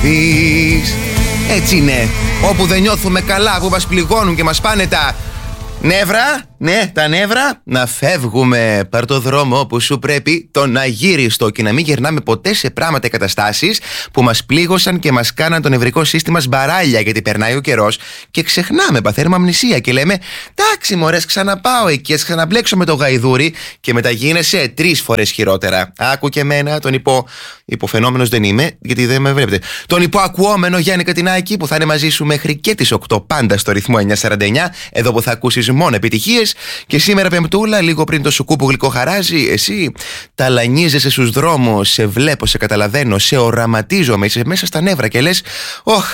Έτσι είναι. Όπου δεν νιώθουμε καλά, που μας πληγώνουν και μας πάνε τα νεύρα, ναι, τα νεύρα, να φεύγουμε. Πάρ' το δρόμο που σου πρέπει, τον αγύριστο, και να μην γυρνάμε ποτέ σε πράγματα και καταστάσεις που μας πλήγωσαν και μας κάναν το νευρικό σύστημα σμπαράλια, γιατί περνάει ο καιρός και ξεχνάμε, παθαίνουμε αμνησία και λέμε «τάξη μωρές, ξαναπάω εκεί, ας ξαναμπλέξω με το γαϊδούρι», και μετά γίνεσαι 3 φορές χειρότερα. Άκου και εμένα τον υποφαινόμενος δεν είμαι, γιατί δεν με βλέπετε. Τον υποακουόμενο Γιάννη Κατινάκη, που θα είναι μαζί σου μέχρι και τις 8 πάντα στο ρυθμό 949, εδώ που θα ακούσεις μόνο επιτυχίες. Και σήμερα Πεμπτούλα, λίγο πριν το σουκού που γλυκοχαράζει, εσύ ταλανίζεσαι στους δρόμους, σε βλέπω, σε καταλαβαίνω, σε οραματίζομαι, είσαι μέσα στα νεύρα και λες «Ωχ,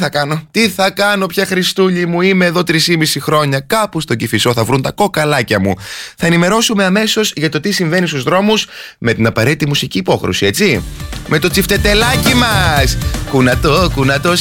τι θα κάνω πια, Χριστούλη μου, είμαι εδώ 3,5 χρόνια, κάπου στον Κηφισό θα βρουν τα κοκαλάκια μου». Θα ενημερώσουμε αμέσως για το τι συμβαίνει στους δρόμους με την απαραίτητη μουσική υπόχρωση, έτσι. Με το τσιφτετελάκι μας. Κουνατό,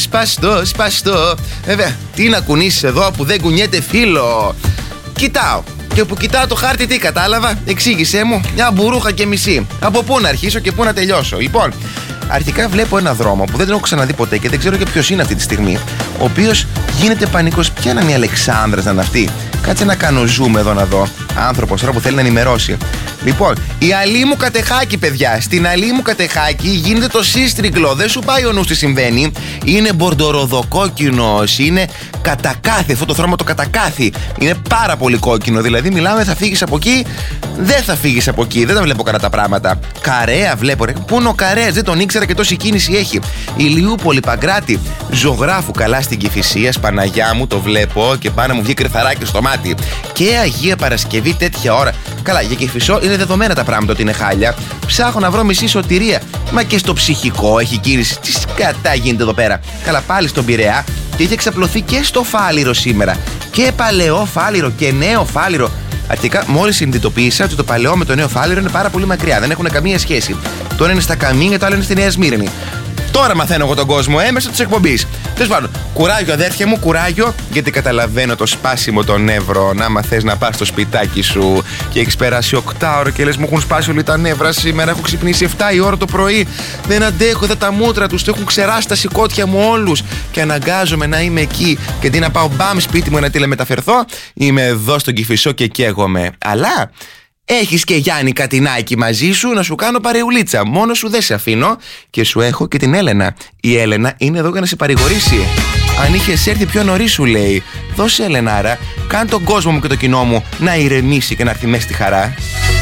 σπαστό. Βέβαια, τι να κουνήσεις εδώ που δεν κουνιέται φίλο. Κοιτάω. Και που κοιτάω το χάρτη, τι κατάλαβα? Εξήγησέ μου. Μια μπουρούχα και μισή. Από πού να αρχίσω και πού να τελειώσω? Λοιπόν, αρχικά βλέπω ένα δρόμο που δεν τον έχω ξαναδεί ποτέ και δεν ξέρω και ποιος είναι αυτή τη στιγμή, ο οποίος γίνεται πανικός. Ποια είναι η Αλεξάνδρας να είναι αυτή? Κάτσε να κάνω zoom εδώ να δω. Άνθρωπος τώρα που θέλει να ενημερώσει. Λοιπόν, η Αλήμου Κατεχάκη, παιδιά. Στην Αλήμου Κατεχάκη γίνεται το σύστριγκλο. Δεν σου πάει ο νους τι συμβαίνει. Είναι μπορντοροδοκόκκινος. Είναι κατακάθι. Αυτό το δρόμο το κατακάθι. Είναι πάρα πολύ κόκκινο. Δηλαδή, μιλάμε, θα φύγεις από εκεί. Δεν θα φύγεις από εκεί. Δεν τα βλέπω καλά τα πράγματα. Καρέα βλέπω. Ρε. Πού είναι ο Καρέας? Δεν τον ήξερα και τόση κίνηση έχει. Ηλιούπολη, Παγκράτη, Ζωγράφου, καλά στην Κηφισίας. Παναγιά μου, το βλέπω και πάνω μου βγει κρυθαράκι στο μάτι. Και Αγία Παρασκευή τέτοια ώρα. Καλά, για Κηφισό είναι δεδομένα τα πράγματα ότι είναι χάλια. Ψάχνω να βρω μισή σωτηρία. Μα και στο ψυχικό έχει κίνηση. Τι σκατά γίνεται εδώ πέρα? Καλά, πάλι στον Πειραιά. Και έχει εξαπλωθεί και στο Φάληρο σήμερα. Και παλαιό Φάληρο και νέο Φάληρο. Αρχικά, μόλις συνειδητοποίησα ότι το παλαιό με το νέο Φάληρο είναι πάρα πολύ μακριά. Δεν έχουν καμία σχέση. Το ένα είναι στα Καμίνια, το άλλο είναι στη Νέα Σμύρνη. Τώρα μαθαίνω εγώ τον κόσμο μέσω της εκπομπής. Τέλος πάντων, κουράγιο αδέρφια μου, κουράγιο, γιατί καταλαβαίνω το σπάσιμο των νεύρων. Άμα θες να πας στο σπιτάκι σου και έχεις περάσει 8 και λες μου έχουν σπάσει όλοι τα νεύρα σήμερα, έχω ξυπνήσει 7 η ώρα το πρωί, δεν αντέχω, είδα τα μούτρα τους, το έχουν ξεράσει τα σηκώτια μου όλους και αναγκάζομαι να είμαι εκεί και αντί να πάω μπαμ σπίτι μου να τηλεμεταφερθώ, είμαι εδώ στον Κηφισό και καίγομαι. Αλλά έχεις και Γιάννη Κατινάκη μαζί σου να σου κάνω παρεουλίτσα. Μόνο σου δεν σε αφήνω και σου έχω και την Έλενα. Η Έλενα είναι εδώ για να σε παρηγορήσει. Αν είχες έρθει πιο νωρίς, σου λέει. Δώσε, Ελενάρα, κάν τον κόσμο μου και το κοινό μου να ηρεμήσει και να έρθει μέσα στη χαρά.